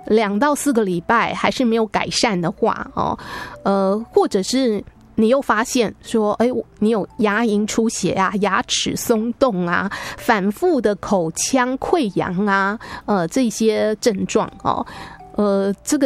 2到4个礼拜还是没有改善的话或者是你又发现说你有牙龈出血啊、牙齿松动啊、反复的口腔溃疡啊这些症状这个